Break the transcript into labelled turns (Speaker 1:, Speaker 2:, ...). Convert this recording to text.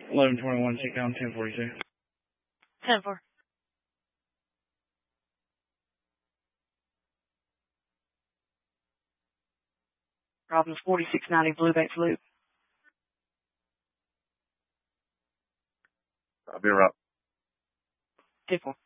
Speaker 1: 1121, take down 1042.
Speaker 2: 10-4. Problems 4690 Bluebaits Loop.
Speaker 3: I'll be right.
Speaker 2: 10-4.